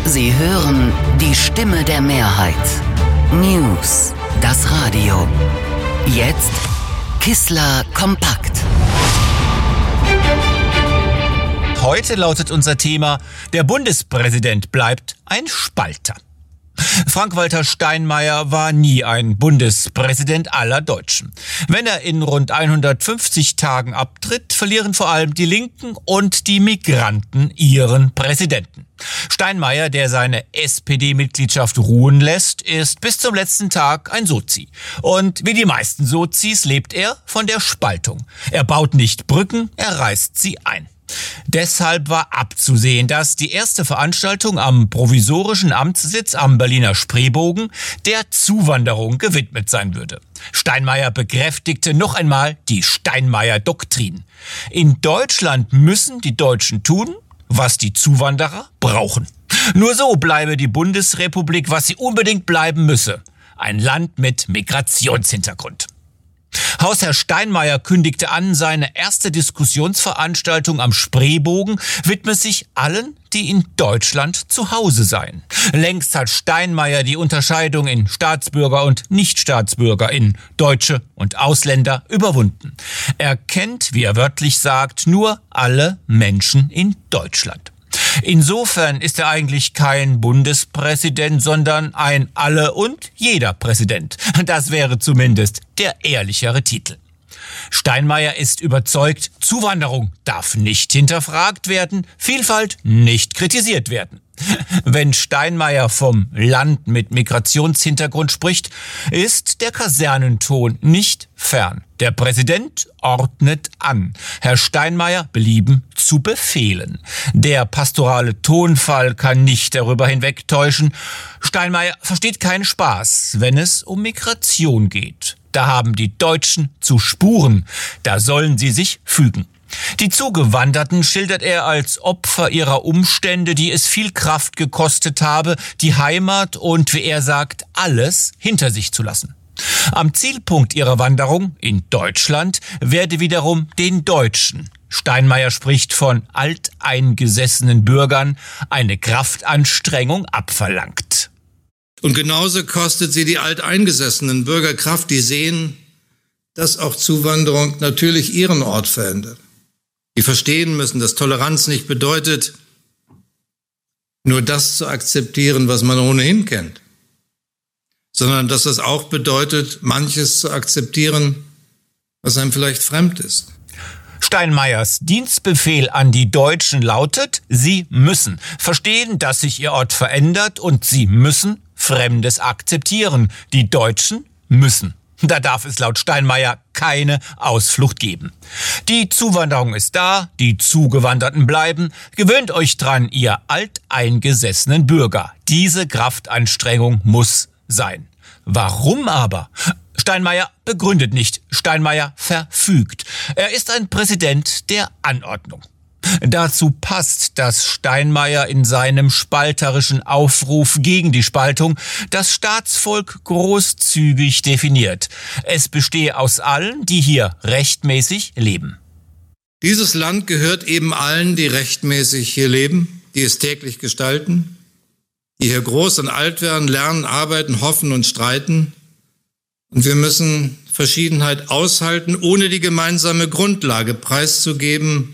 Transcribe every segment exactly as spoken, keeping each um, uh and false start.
Sie hören die Stimme der Mehrheit. News, das Radio. Jetzt Kissler kompakt. Heute lautet unser Thema: Der Bundespräsident bleibt ein Spalter. Frank-Walter Steinmeier war nie ein Bundespräsident aller Deutschen. Wenn er in rund hundertfünfzig Tagen abtritt, verlieren vor allem die Linken und die Migranten ihren Präsidenten. Steinmeier, der seine S P D-Mitgliedschaft ruhen lässt, ist bis zum letzten Tag ein Sozi. Und wie die meisten Sozis lebt er von der Spaltung. Er baut nicht Brücken, er reißt sie ein. Deshalb war abzusehen, dass die erste Veranstaltung am provisorischen Amtssitz am Berliner Spreebogen der Zuwanderung gewidmet sein würde. Steinmeier bekräftigte noch einmal die Steinmeier-Doktrin. In Deutschland müssen die Deutschen tun, was die Zuwanderer brauchen. Nur so bleibe die Bundesrepublik, was sie unbedingt bleiben müsse: ein Land mit Migrationshintergrund. Hausherr Steinmeier kündigte an, seine erste Diskussionsveranstaltung am Spreebogen widme sich allen, die in Deutschland zu Hause seien. Längst hat Steinmeier die Unterscheidung in Staatsbürger und Nichtstaatsbürger, in Deutsche und Ausländer überwunden. Er kennt, wie er wörtlich sagt, nur alle Menschen in Deutschland. Insofern ist er eigentlich kein Bundespräsident, sondern ein Alle- und jeder Präsident. Das wäre zumindest der ehrlichere Titel. Steinmeier ist überzeugt, Zuwanderung darf nicht hinterfragt werden, Vielfalt nicht kritisiert werden. Wenn Steinmeier vom Land mit Migrationshintergrund spricht, ist der Kasernenton nicht fern. Der Präsident ordnet an. Herr Steinmeier belieben zu befehlen. Der pastorale Tonfall kann nicht darüber hinwegtäuschen. Steinmeier versteht keinen Spaß, wenn es um Migration geht. Da haben die Deutschen zu spuren. Da sollen sie sich fügen. Die Zugewanderten schildert er als Opfer ihrer Umstände, die es viel Kraft gekostet habe, die Heimat und, wie er sagt, alles hinter sich zu lassen. Am Zielpunkt ihrer Wanderung, in Deutschland, werde wiederum den Deutschen, Steinmeier spricht von alteingesessenen Bürgern, eine Kraftanstrengung abverlangt. Und genauso kostet sie die alteingesessenen Bürger Kraft, die sehen, dass auch Zuwanderung natürlich ihren Ort verändert. Die verstehen müssen, dass Toleranz nicht bedeutet, nur das zu akzeptieren, was man ohnehin kennt, sondern dass es auch bedeutet, manches zu akzeptieren, was einem vielleicht fremd ist. Steinmeiers Dienstbefehl an die Deutschen lautet: Sie müssen verstehen, dass sich ihr Ort verändert, und sie müssen Fremdes akzeptieren. Die Deutschen müssen. Da darf es laut Steinmeier keine Ausflucht geben. Die Zuwanderung ist da, die Zugewanderten bleiben. Gewöhnt euch dran, ihr alteingesessenen Bürger. Diese Kraftanstrengung muss sein. Warum aber? Steinmeier begründet nicht, Steinmeier verfügt. Er ist ein Präsident der Anordnung. Dazu passt, dass Steinmeier in seinem spalterischen Aufruf gegen die Spaltung das Staatsvolk großzügig definiert. Es bestehe aus allen, die hier rechtmäßig leben. Dieses Land gehört eben allen, die rechtmäßig hier leben, die es täglich gestalten, die hier groß und alt werden, lernen, arbeiten, hoffen und streiten. Und wir müssen Verschiedenheit aushalten, ohne die gemeinsame Grundlage preiszugeben,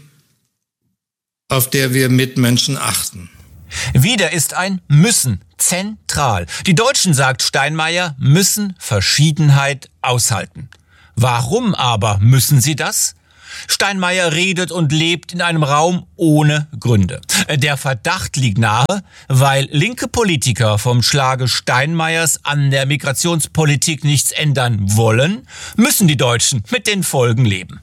auf der wir Mitmenschen achten. Wieder ist ein Müssen zentral. Die Deutschen, sagt Steinmeier, müssen Verschiedenheit aushalten. Warum aber müssen sie das? Steinmeier redet und lebt in einem Raum ohne Gründe. Der Verdacht liegt nahe, weil linke Politiker vom Schlage Steinmeiers an der Migrationspolitik nichts ändern wollen, müssen die Deutschen mit den Folgen leben.